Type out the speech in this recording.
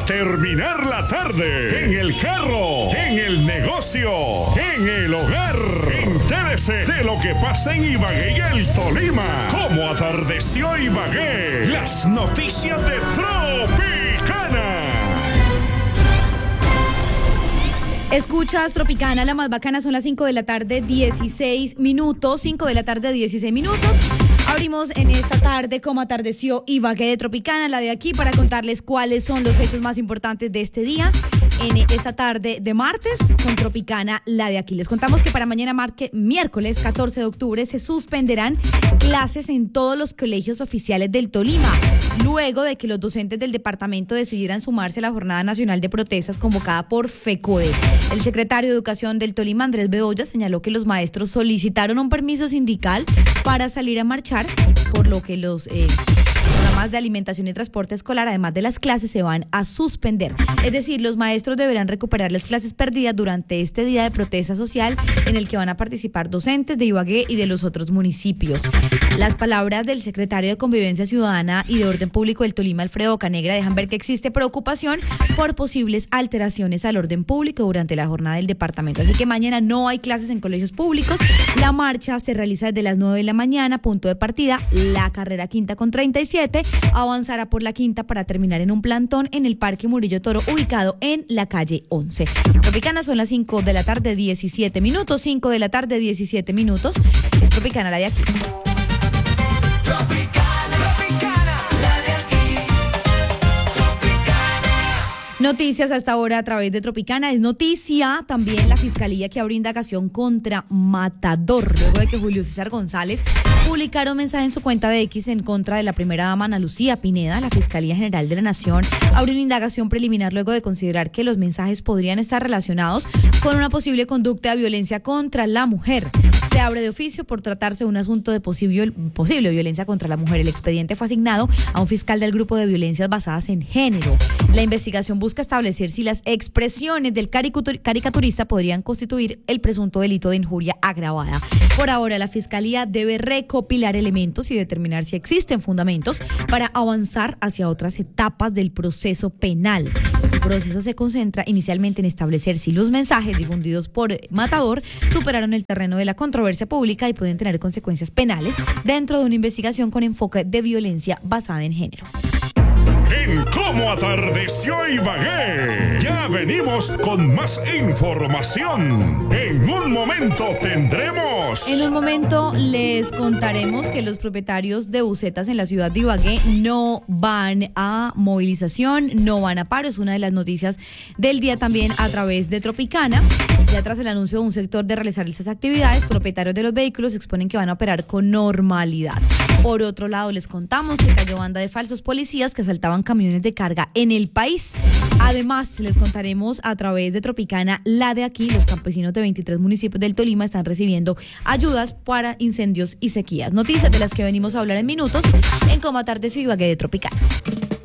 terminar la tarde, en el carro, en el negocio, en el hogar. Entérese de lo que pasa en Ibagué y el Tolima. Cómo atardeció Ibagué. Las noticias de Tropicana. Escuchas Tropicana, la más bacana, son las 5 de la tarde, 16 minutos. 5 de la tarde, 16 minutos. Abrimos en esta tarde Cómo atardeció Ibagué de Tropicana, la de aquí, para contarles cuáles son los hechos más importantes de este día. En esta tarde de martes, con Tropicana, la de aquí. Les contamos que para mañana, miércoles 14 de octubre, se suspenderán clases en todos los colegios oficiales del Tolima, luego de que los docentes del departamento decidieran sumarse a la Jornada Nacional de Protestas convocada por FECODE. El secretario de Educación del Tolima, Andrés Bedoya, señaló que los maestros solicitaron un permiso sindical para salir a marchar, por lo que los programas de alimentación y transporte escolar, además de las clases, se van a suspender. Es decir, los maestros deberán recuperar las clases perdidas durante este día de protesta social, en el que van a participar docentes de Ibagué y de los otros municipios. Las palabras del secretario de Convivencia Ciudadana y de Orden Público del Tolima, Alfredo Bocanegra, dejan ver que existe preocupación por posibles alteraciones al orden público durante la jornada del departamento. Así que mañana no hay clases en colegios públicos. La marcha se realiza desde las 9 de la mañana, punto de partida, la carrera quinta con 37, avanzará por la quinta para terminar en un plantón en el Parque Murillo Toro, ubicado en la calle 11. Tropicana, son las 5 de la tarde, 17 minutos. 5 de la tarde, 17 minutos. Es Tropicana, la de aquí. Noticias hasta ahora a través de Tropicana. Es noticia también la Fiscalía que abrió indagación contra Matador, luego de que Julio César González publicara un mensaje en su cuenta de X en contra de la primera dama Ana Lucía Pineda. La Fiscalía General de la Nación abrió una indagación preliminar luego de considerar que los mensajes podrían estar relacionados con una posible conducta de violencia contra la mujer. Se abre de oficio por tratarse de un asunto de posible violencia contra la mujer. El expediente fue asignado a un fiscal del Grupo de Violencias Basadas en Género. La investigación busca establecer si las expresiones del caricaturista podrían constituir el presunto delito de injuria agravada. Por ahora, la Fiscalía debe recopilar elementos y determinar si existen fundamentos para avanzar hacia otras etapas del proceso penal. El proceso se concentra inicialmente en establecer si los mensajes difundidos por Matador superaron el terreno de la controversia pública y pueden tener consecuencias penales dentro de una investigación con enfoque de violencia basada en género. En Cómo atardeció Ibagué, ya venimos con más información. En un momento tendremos... En un momento les contaremos que los propietarios de busetas en la ciudad de Ibagué no van a movilización, no van a paro. Es una de las noticias del día también a través de Tropicana. Ya tras el anuncio de un sector de realizar estas actividades, propietarios de los vehículos exponen que van a operar con normalidad. Por otro lado, les contamos que cayó banda de falsos policías que asaltaban camiones de carga en el país. Además, les contaremos a través de Tropicana, la de aquí, los campesinos de 23 municipios del Tolima están recibiendo ayudas para incendios y sequías. Noticias de las que venimos a hablar en minutos en Cómo atardeció Ibagué de Tropicana.